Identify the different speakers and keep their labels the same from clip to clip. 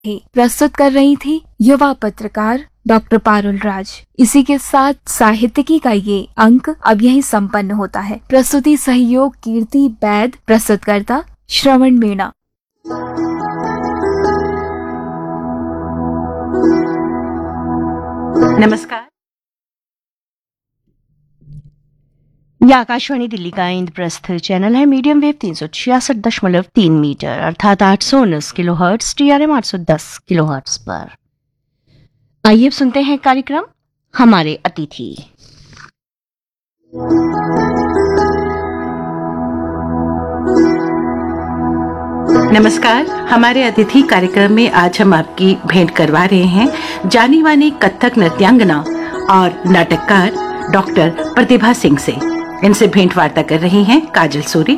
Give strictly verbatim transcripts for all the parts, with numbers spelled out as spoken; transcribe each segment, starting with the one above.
Speaker 1: थी। प्रस्तुत कर रही थी युवा पत्रकार डॉक्टर पारुल राज। इसी के साथ साहित्यिकी का ये अंक अब यही संपन्न होता है। प्रस्तुति सहयोग कीर्ति बैद, प्रस्तुतकर्ता श्रवण मीणा।
Speaker 2: नमस्कार, यह आकाशवाणी दिल्ली का इंद्रप्रस्थ चैनल है। मीडियम वेव तीन सौ छियासठ दशमलव तीन मीटर अर्थात आठ सौ उन्नीस kilo hertz, T R M आठ सौ दस किलो हर्ट्ज पर। आइए अब सुनते हैं कार्यक्रम हमारे अतिथि। नमस्कार, हमारे अतिथि कार्यक्रम में आज हम आपकी भेंट करवा रहे हैं जानी मानी कथक नृत्यांगना और नाटककार डॉक्टर प्रतिभा सिंह से। इनसे भेंट वार्ता कर रही हैं काजल सूरी।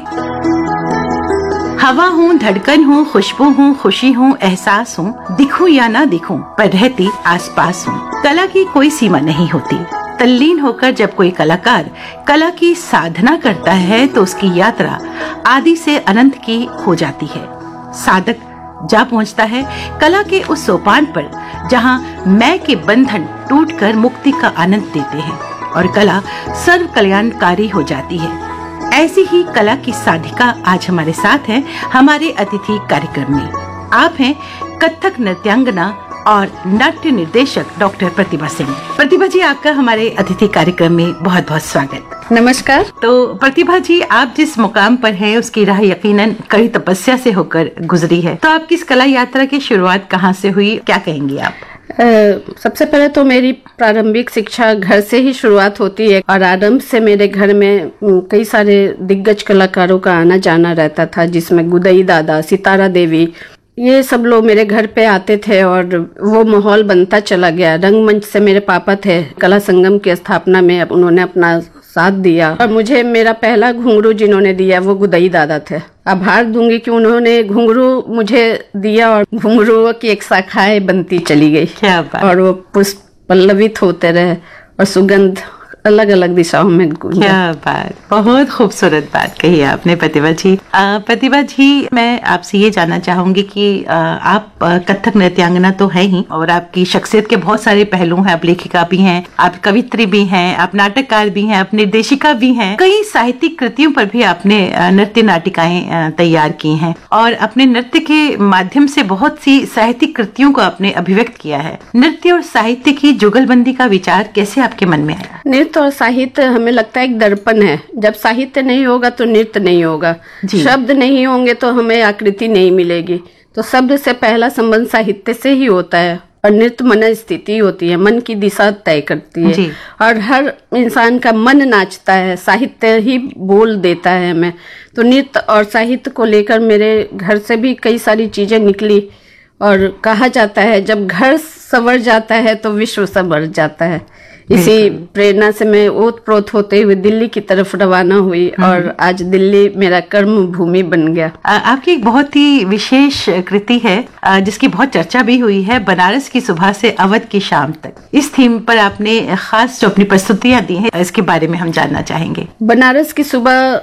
Speaker 2: हवा हूँ, धड़कन हूँ, खुशबू हूँ, खुशी हूँ, एहसास हूँ, दिखूं या ना दिखूं पर रहती आसपास हूँ। कला की कोई सीमा नहीं होती। तल्लीन होकर जब कोई कलाकार कला की साधना करता है तो उसकी यात्रा आदि से अनंत की हो जाती है। साधक जा पहुंचता है कला के उस सोपान पर जहां मैं के बंधन टूटकर मुक्ति का आनंद देते हैं और कला सर्व कल्याणकारी हो जाती है। ऐसी ही कला की साधिका आज हमारे साथ हैं हमारे अतिथि कार्यक्रम में। आप हैं कथक नृत्यांगना और नाट्य निर्देशक डॉक्टर प्रतिभा सिंह। प्रतिभा जी, आपका हमारे अतिथि कार्यक्रम में बहुत बहुत स्वागत।
Speaker 3: नमस्कार।
Speaker 2: तो प्रतिभा जी, आप जिस मुकाम पर हैं उसकी राह यकीनन कड़ी तपस्या से होकर गुजरी है। तो आपकी इस कला यात्रा की शुरुआत कहाँ से हुई, क्या कहेंगी आप?
Speaker 3: Uh, सबसे पहले तो मेरी प्रारंभिक शिक्षा घर से ही शुरुआत होती है और आरंभ से मेरे घर में कई सारे दिग्गज कलाकारों का आना जाना रहता था, जिसमें गुदई दादा, सितारा देवी, ये सब लोग मेरे घर पे आते थे और वो माहौल बनता चला गया। रंगमंच से मेरे पापा थे, कला संगम की स्थापना में उन्होंने अपना साथ दिया और मुझे मेरा पहला घुंघरू जिन्होंने दिया वो गुदई दादा थे। आभार दूंगी कि उन्होंने घुंघरू मुझे दिया और घुंघरू की एक शाखाएं बनती चली गई। क्या बात। और वो पुष्प पल्लवित होते रहे और सुगंध अलग अलग दिशाओं में।
Speaker 2: क्या बात, बहुत खूबसूरत बात कही आपने प्रतिभा जी। प्रतिभा जी, मैं आपसे ये जानना चाहूंगी कि आ, आप कथक नृत्यांगना तो है ही और आपकी शख्सियत के बहुत सारे पहलू हैं। आप लेखिका भी हैं, आप कवित्री भी हैं, आप नाटककार भी हैं, आप निर्देशिका भी हैं। कई साहित्यिक कृतियों पर भी आपने नृत्य नाटिकाएं तैयार की हैं और अपने नृत्य के माध्यम से बहुत सी साहित्यिक कृतियों को आपने अभिव्यक्त किया है। नृत्य और साहित्य की जुगलबंदी का विचार कैसे आपके मन में आया?
Speaker 3: नृत्य और साहित्य हमें लगता है एक दर्पण है। जब साहित्य नहीं होगा तो नृत्य नहीं होगा, शब्द नहीं होंगे तो हमें आकृति नहीं मिलेगी। तो शब्द से पहला संबंध साहित्य से ही होता है और नृत्य मन स्थिति होती है, मन की दिशा तय करती है और हर इंसान का मन नाचता है, साहित्य ही बोल देता है हमें। तो नृत्य और साहित्य को लेकर मेरे घर से भी कई सारी चीजें निकली और कहा जाता है जब घर संवर जाता है तो विश्व संवर जाता है। इसी प्रेरणा से मैं ओतप्रोत होते हुए दिल्ली की तरफ रवाना हुई और आज दिल्ली मेरा कर्म भूमि बन गया।
Speaker 2: आपकी एक बहुत ही विशेष कृति है जिसकी बहुत चर्चा भी हुई है, बनारस की सुबह से अवध की शाम तक। इस थीम पर आपने खास जो अपनी प्रस्तुतियां दी हैं, इसके बारे में हम जानना चाहेंगे।
Speaker 3: बनारस की सुबह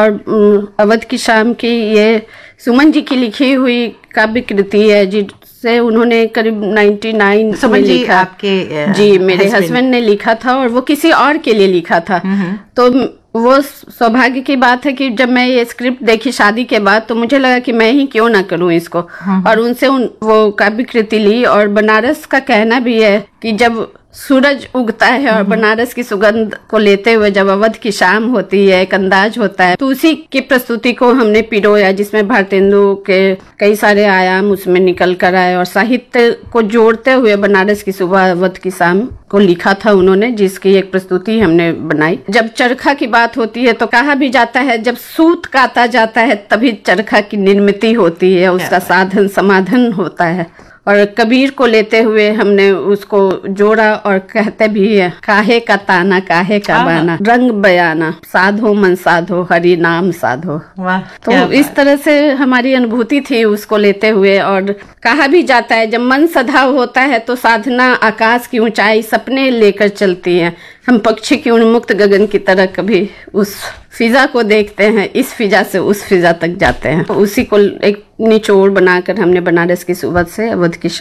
Speaker 3: और अवध की शाम की ये सुमन जी की लिखी हुई काव्य कृति है जिससे उन्होंने करीब निन्यानवे
Speaker 2: सुमन जी आपके
Speaker 3: जी मेरे हस्बैंड ने लिखा था और वो किसी और के लिए लिखा था। तो वो सौभाग्य की बात है कि जब मैं ये स्क्रिप्ट देखी शादी के बाद तो मुझे लगा कि मैं ही क्यों ना करूं इसको और उनसे उन, वो काव्य कृति ली। और बनारस का कहना भी है कि जब सूरज उगता है और बनारस की सुगंध को लेते हुए जब अवध की शाम होती है, एक अंदाज होता है, तो उसी की प्रस्तुति को हमने पिरोया जिसमें भारतेंदु के कई सारे आयाम उसमें निकल कर आए और साहित्य को जोड़ते हुए बनारस की सुबह अवध की शाम को लिखा था उन्होंने, जिसकी एक प्रस्तुति हमने बनाई। जब चरखा की बात होती है तो कहा भी जाता है जब सूत काता जाता है तभी चरखा की निर्मित होती है, उसका साधन समाधान होता है। और कबीर को लेते हुए हमने उसको जोड़ा और कहते भी है काहे का ताना काहे का बाना, रंग बयाना साधो मन साधो हरि नाम साधो। तो इस तरह से हमारी अनुभूति थी उसको लेते हुए। और कहा भी जाता है जब मन सधाव होता है तो साधना आकाश की ऊंचाई सपने लेकर चलती है, हम पक्षी की उन्मुक्त गगन की तरह कभी उस फिजा को देखते हैं, इस फिजा से उस फिजा तक जाते हैं। उसी को एक निचोड़ बनाकर हमने बनारस की सुबह से अवध की